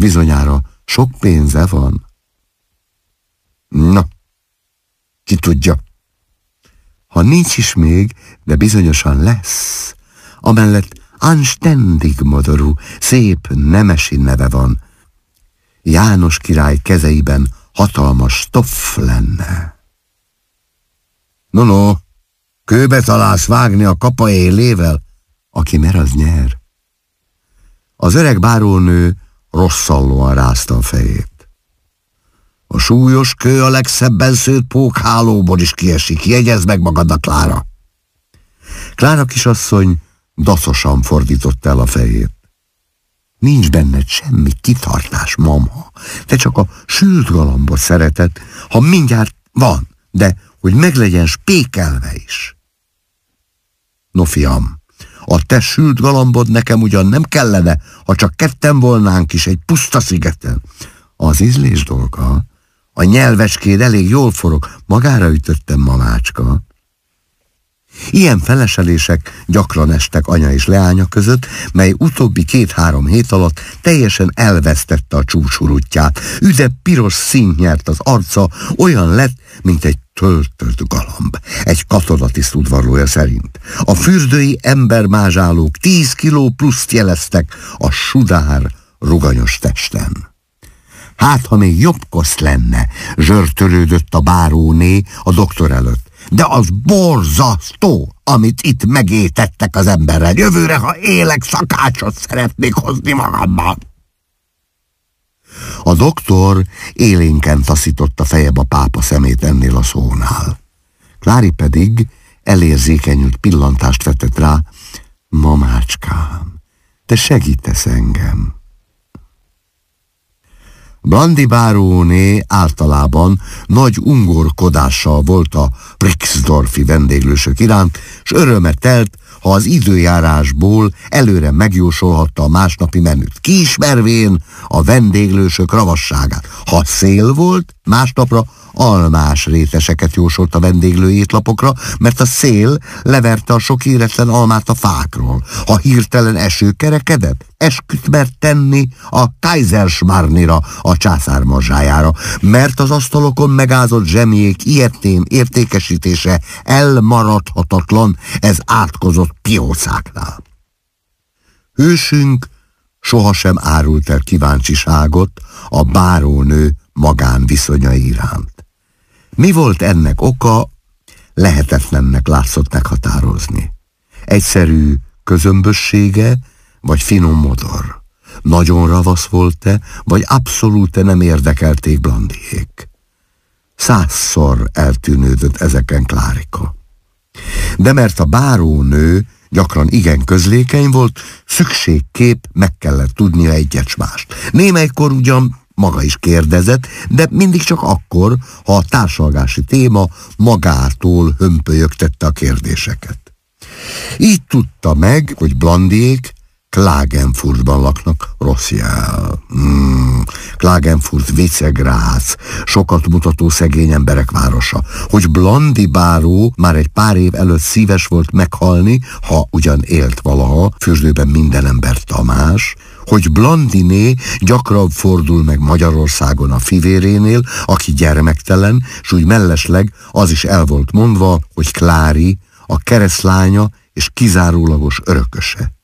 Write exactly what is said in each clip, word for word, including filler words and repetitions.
bizonyára sok pénze van. Na, ki tudja. Ha nincs is még, de bizonyosan lesz. Amellett anständig modorú, szép nemesi neve van. János király kezeiben hatalmas stoff lenne. No, no, kőbe találsz vágni a kapa élével, aki mer, az nyer. Az öreg bárónő rosszallóan rázta a fejét. A súlyos kő a legszebben szőtt pókhálóból is kiesik, jegyezd meg magadnak, Klára. Klára kisasszony daszosan fordította el a fejét. Nincs benned semmi kitartás, mama. Te csak a sült galambot szereted, ha mindjárt van, de hogy meglegyen spékelve is. No, fiam, a te sült galambod nekem ugyan nem kellene, ha csak ketten volnánk is egy puszta szigeten. Az ízlés dolga, a nyelvecskéd elég jól forog, magára ütöttem, mamácska. Ilyen feleselések gyakran estek anya és leánya között, mely utóbbi két-három hét alatt teljesen elvesztette a csúcsurútját. Üde piros színt nyert az arca, olyan lett, mint egy töltött galamb, egy katonatiszt udvarlója szerint. A fürdői embermázsálók tíz kiló pluszt jeleztek a sudár, ruganyos testen. Hát, ha még jobb koszt lenne, zsörtölődött a báróné a doktor előtt. De az borzasztó, amit itt megétettek az emberrel. Jövőre, ha élek, szakácsot szeretnék hozni magammal. A doktor élénken taszította fejebb a pápa szemét ennél a szónál. Klári pedig elérzékenyült pillantást vetett rá. Mamácskám, te segítesz engem. Blandi báróné általában nagy ungorkodással volt a Brixdorfi vendéglősök iránt, s örömet telt, ha az időjárásból előre megjósolhatta a másnapi menüt, kiismervén a vendéglősök ravasságát. Ha szél volt, másnapra almás réteseket jósolt a vendéglő étlapokra, mert a szél leverte a sok éretlen almát a fákról. Ha hirtelen eső kerekedett, esküt mert tenni a Kaiserschmarrnira, a császár morzsájára, mert az asztalokon megázott zsemjék ilyetén értékesítése elmaradhatatlan, ez átkozott piócáknál. Hősünk sohasem árult el kíváncsiságot a bárónő magánviszonyai iránt. Mi volt ennek oka, lehetetlennek látszott meghatározni. Egyszerű közömbössége, vagy finom modor. Nagyon ravasz volt-e, vagy abszolút nem érdekelték Blandiék. Százszor eltűnődött ezeken Klárika. De mert a bárónő gyakran igen közlékeny volt, szükségképp meg kellett tudnia egyet mást. Némelykor ugyan maga is kérdezett, de mindig csak akkor, ha a társalgási téma magától hömpölyögtette a kérdéseket. Így tudta meg, hogy Blandiék Klagenfurtban laknak, rossz jel. Hmm, Klagenfurt Vicegrác, sokat mutató szegény emberek városa. Hogy Blandi báró már egy pár év előtt szíves volt meghalni, ha ugyan élt valaha, fürdőben minden ember Tamás, hogy Blandiné gyakran fordul meg Magyarországon a fivérénél, aki gyermektelen, s úgy mellesleg az is el volt mondva, hogy Klári a keresztlánya és kizárólagos örököse.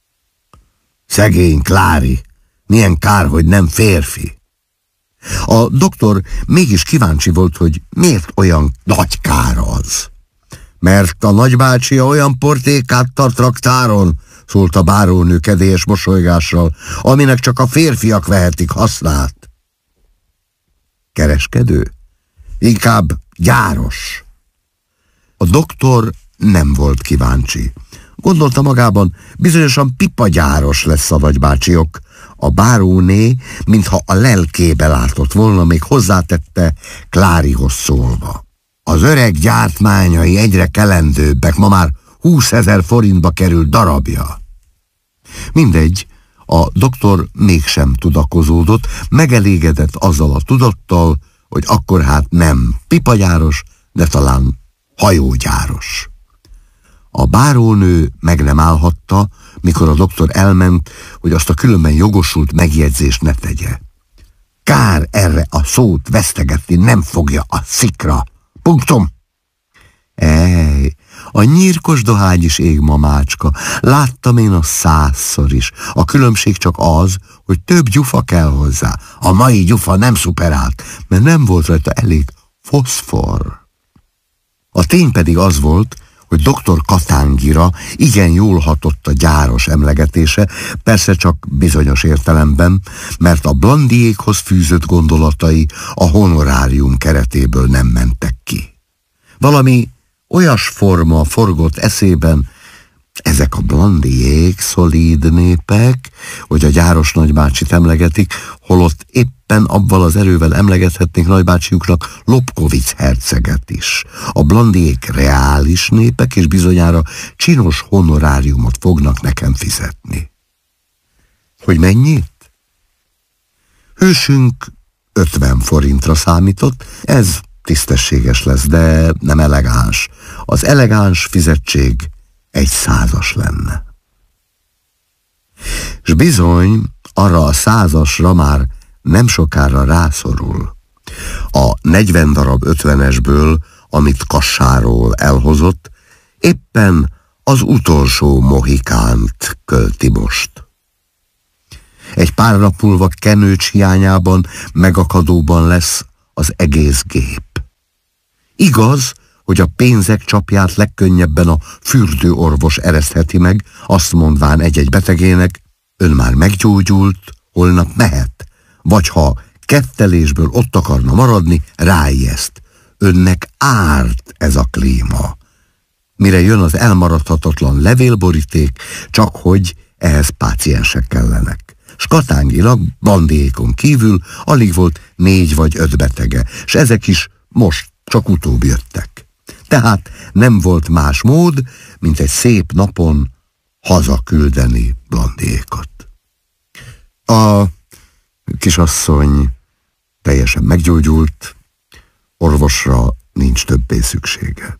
Szegény Klári, milyen kár, hogy nem férfi. A doktor mégis kíváncsi volt, hogy miért olyan nagy kár az. Mert a nagybácsia olyan portékát tart raktáron, szólt a bárónő kedélyes mosolygással, aminek csak a férfiak vehetik hasznát. Kereskedő? Inkább gyáros. A doktor nem volt kíváncsi. Gondolta magában, bizonyosan pipagyáros lesz a nagybácsiok. A báróné, mintha a lelkébe látott volna, még hozzátette Klárihoz szólva. Az öreg gyártmányai egyre kelendőbbek, ma már húszezer forintba kerül darabja. Mindegy, a doktor mégsem tudakozódott, megelégedett azzal a tudattal, hogy akkor hát nem pipagyáros, de talán hajógyáros. A bárónő meg nem állhatta, mikor a doktor elment, hogy azt a különben jogosult megjegyzést ne tegye. Kár erre a szót vesztegetni, nem fogja a szikra. Punktum. Ej, a nyírkos dohány is ég, mamácska. Láttam én a százszor is. A különbség csak az, hogy több gyufa kell hozzá. A mai gyufa nem szuperált, mert nem volt rajta elég foszfor. A tény pedig az volt, hogy doktor Katángira igen jól hatott a gyáros emlegetése, persze csak bizonyos értelemben, mert a Blandiékhoz fűzött gondolatai a honorárium keretéből nem mentek ki. Valami olyas forma forgott eszében, ezek a Blandiék szolíd népek, hogy a gyáros nagybácsit emlegetik, holott éppen abban az erővel emlegethetnék nagybácsiuknak Lobkowicz herceget is. A Blandiék reális népek, és bizonyára csinos honoráriumot fognak nekem fizetni. Hogy mennyit? Hősünk ötven forintra számított, ez tisztességes lesz, de nem elegáns. Az elegáns fizetség egy százas lenne. És bizony, arra a százasra már nem sokára rászorul. A negyven darab ötvenesből, amit kassáról elhozott, éppen az utolsó mohikánt költi most. Egy pár nap múlva kenőcs hiányában megakadóban lesz az egész gép. Igaz, hogy a pénzek csapját legkönnyebben a fürdőorvos eresztheti meg, azt mondván egy-egy betegének, ön már meggyógyult, holnap mehet, vagy ha kettelésből ott akarna maradni, ráijeszt. Önnek árt ez a klíma. Mire jön az elmaradhatatlan levélboríték, csak hogy ehhez páciensek kellenek. S Katánginak Blandiékon kívül alig volt négy vagy öt betege, s ezek is most csak utóbb jöttek. Tehát nem volt más mód, mint egy szép napon hazaküldeni Blandiékot. A kisasszony teljesen meggyógyult, orvosra nincs többé szüksége.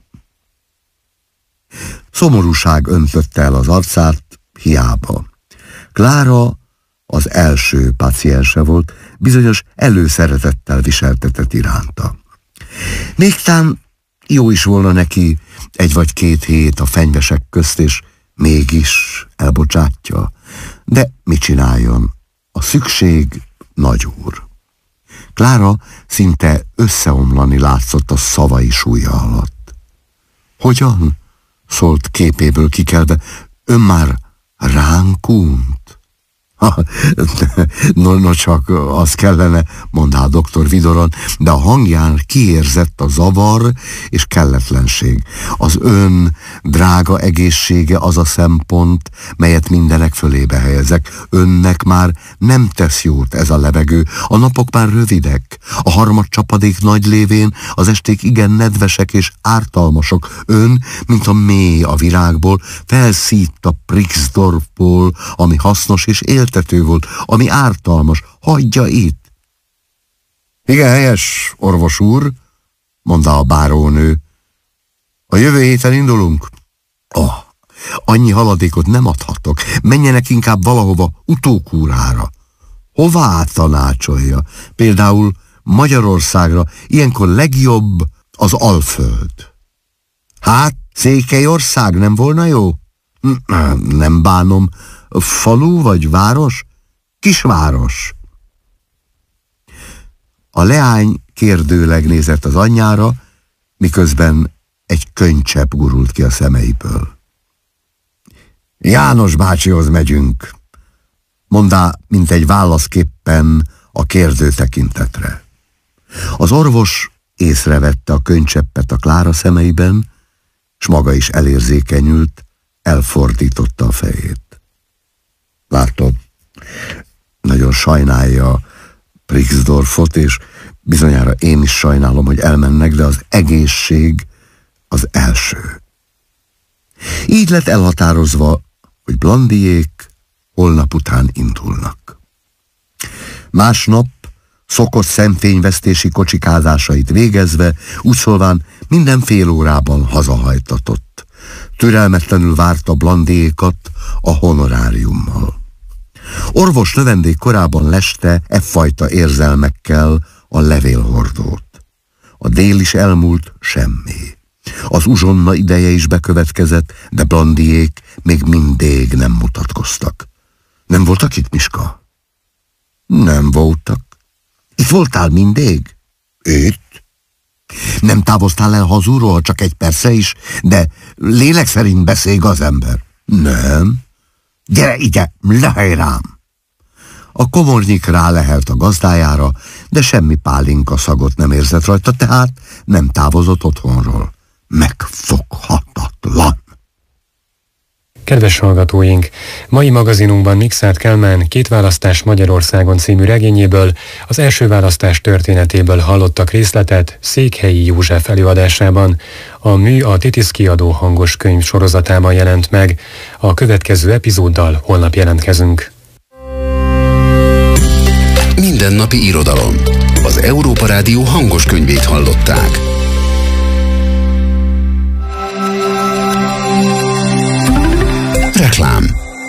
Szomorúság öntötte el az arcát, hiába. Klára az első páciense volt, bizonyos előszeretettel viseltetett iránta. Végtán jó is volna neki egy vagy két hét a fenyvesek közt, és mégis elbocsátja. De mit csináljon? A szükség nagyúr. Klára szinte összeomlani látszott a szavai súlya alatt. Hogyan? Szólt képéből kikelve. Ön már ránk unt? No, no, csak az kellene, mondta a doktor vidoran, de a hangján kiérzett a zavar és kelletlenség. Az ön drága egészsége az a szempont, melyet mindenek fölébe helyezek. Önnek már nem tesz jót ez a levegő, a napok már rövidek, a harmad csapadék nagy lévén az esték igen nedvesek és ártalmasok. Ön, mint a mély a virágból, felszít a Prixdorfból, ami hasznos és éltető volt, ami ártalmas. Hagyja itt. Igen, helyes, orvos úr, mondta a bárónő. A jövő héten indulunk? Oh, annyi haladékot nem adhatok. Menjenek inkább valahova utókúrára. Hová tanácsolja? Például Magyarországra, ilyenkor legjobb az Alföld. Hát, Székelyország nem volna jó? Nem bánom. Falu vagy város? Kisváros. A leány kérdőleg nézett az anyjára, miközben egy könycsepp gurult ki a szemeiből. János bácsihoz megyünk, mondá, mint egy válaszképpen a kérdő tekintetre. Az orvos észrevette a könycseppet a Klára szemeiben, s maga is elérzékenyült, elfordította a fejét. Látod, nagyon sajnálja Prixdorfot, és bizonyára én is sajnálom, hogy elmennek, de az egészség az első. Így lett elhatározva, hogy Blandiék holnap után indulnak. Másnap szokott szemfényvesztési kocsikázásait végezve, úgy szólván minden fél órában hazahajtatott. Türelmetlenül várta Blandiékat a honoráriummal. Orvos növendék korában leste e fajta érzelmekkel a levélhordót. A dél is elmúlt, semmi. Az uzsonna ideje is bekövetkezett, de Blandiék még mindig nem mutatkoztak. Nem voltak itt, Miska? Nem voltak. Itt voltál mindig? Itt? Nem távoztál el hazúról, csak egy persze is, de lélek szerint beszél az ember. Nem. Gyere ide, lehely rám! A komornyik rálehelt a gazdájára, de semmi pálinka szagot nem érzett rajta, tehát nem távozott otthonról. Megfoghatatlan! Kedves hallgatóink, mai magazinunkban Mikszáth Kálmán Két választás Magyarországon című regényéből, az első választás történetéből hallottak részletet Székhelyi József előadásában. A mű a Titisz Kiadó hangos könyv sorozatában jelent meg. A következő epizóddal holnap jelentkezünk. Mindennapi irodalom. Az Európa Rádió hangos könyvét hallották. Reklám.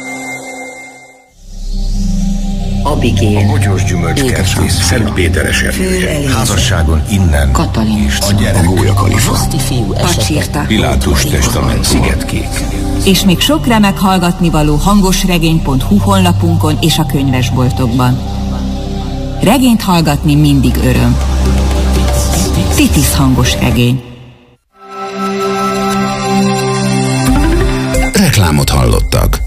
Abigél, a bogyós gyümölcskertész, Szent Péteres erdője, házasságon innen, Katalin, a gyerek, a gólyakalifa, Pacsirta, Pilátus testament, Szigetkék. És még sok remek hallgatnivaló hangosregény pont hu honlapunkon és a könyvesboltokban. Regényt hallgatni mindig öröm. Titisz hangos regény. Reklámot hallottak.